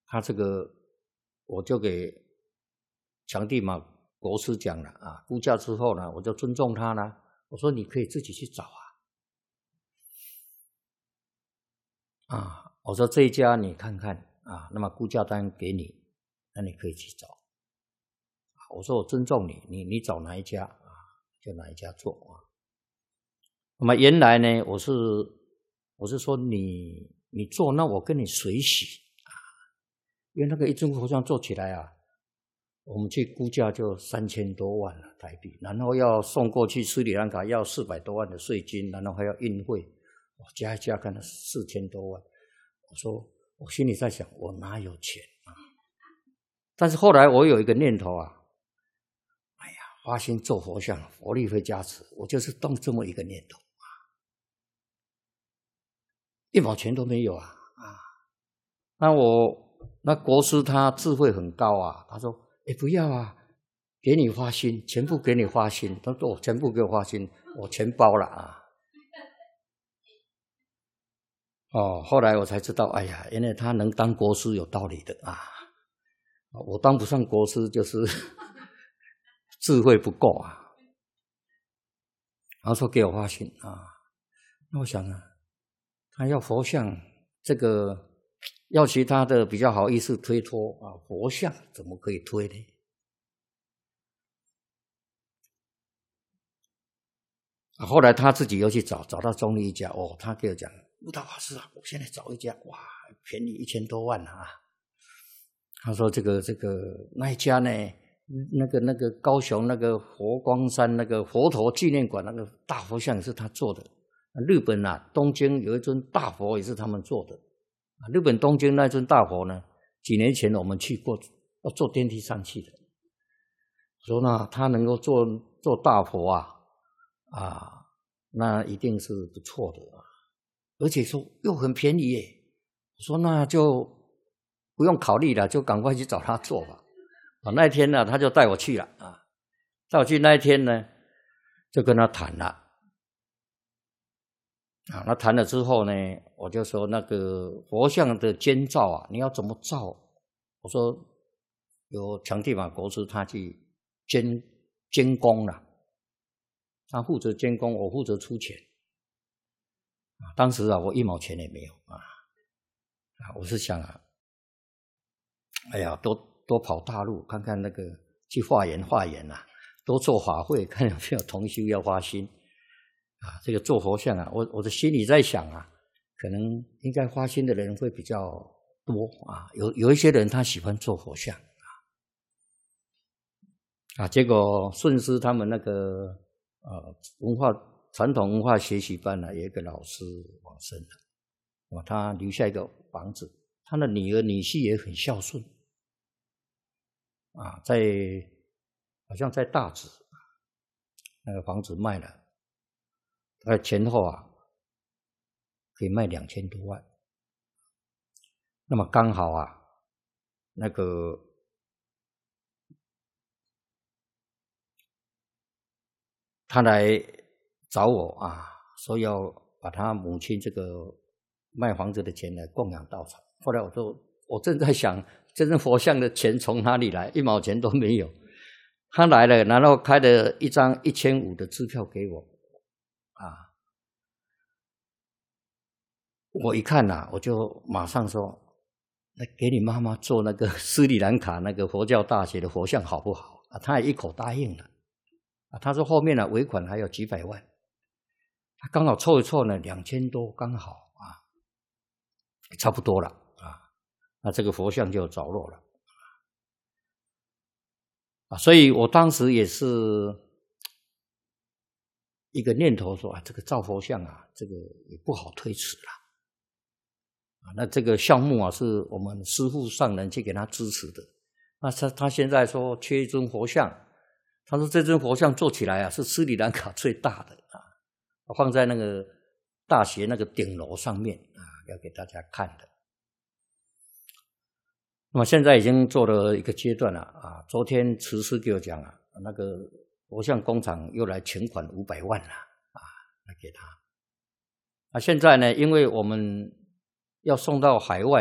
他这个我就给强地嘛国师讲了啊，估价之后呢，我就尊重他了。我说你可以自己去找啊，我说这一家你看看啊，那么估价单给你，那你可以去找。我说我尊重你，你找哪一家啊，就哪一家做啊。那么原来呢，我是说你做，那我跟你随喜啊，因为那个一尊佛像做起来啊，我们去估价就3000多万了台币，然后要送过去斯里兰卡要400多万的税金，然后还要运费，加一加看到4000多万。我说我心里在想，我哪有钱啊？但是后来我有一个念头啊，哎呀，发心做佛像，佛力会加持，我就是动这么一个念头啊，1毛钱都没有啊！那国师他智慧很高啊，他说：“不要啊，给你花心，全部给你花心。”他说：“全部给我花心，我全包了啊。”后来我才知道，哎呀，原来他能当国师有道理的啊！我当不上国师就是智慧不够啊。然后说给我花心啊，那我想啊，他要佛像这个要其他的比较好意思推脱啊，佛像怎么可以推呢？后来他自己又去找到中立一家，他给我讲，悟道法师啊，我现在找一家，哇，便宜1000多万啊。他说这个那一家呢，那个高雄那个佛光山那个佛陀纪念馆那个大佛像也是他做的。日本啊，东京有一尊大佛也是他们做的。日本东京那尊大佛呢，几年前我们去过，要坐电梯上去的。说呢，他能够做大佛啊，那一定是不错的啊，而且说又很便宜耶。我说那就不用考虑了，就赶快去找他做吧。那一天呢，他就带我去了啊。带我去那一天呢，就跟他谈了啊。那谈了之后呢，我就说那个佛像的监造啊，你要怎么造？我说由强地法国师他去监工了，他负责监工，我负责出钱。当时啊，我1毛钱也没有啊。我是想啊，哎呀，多跑大陆看看那个去化缘啊，多做法会，看有没有同修要发心啊。这个做佛像啊，我的心里在想啊，可能应该发心的人会比较多啊。有一些人他喜欢做佛像啊。结果顺师他们那个传统文化学习班有一个老师往生了，他留下一个房子，他的女儿女婿也很孝顺啊，好像在大直那个房子卖了，大概前后可以卖2000多万。那么刚好那个他来找我说要把他母亲这个卖房子的钱来供养道场。后来我正在想，这尊佛像的钱从哪里来？1毛钱都没有。他来了，然后开了一张1500的支票给我我一看我就马上说，那给你妈妈做那个斯里兰卡那个佛教大学的佛像好不好？他也一口答应了。他说后面尾款还有几百万，他刚好凑一凑呢，2000多刚好差不多了那这个佛像就着落了所以我当时也是一个念头说这个造佛像这个也不好推迟了那这个项目是我们师父上人去给他支持的。那他现在说缺一尊佛像，他说这尊佛像做起来是斯里兰卡最大的放在那个大学那个顶楼上面要给大家看的。那么现在已经做了一个阶段了昨天慈师给我讲那个佛像工厂又来请款500万了来给他。现在呢，因为我们要送到海外